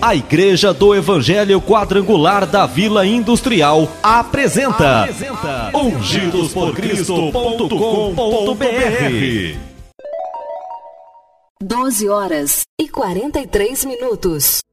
A Igreja do Evangelho Quadrangular da Vila Industrial apresenta ungidosporcristo.com.br. 12 horas e 43 minutos.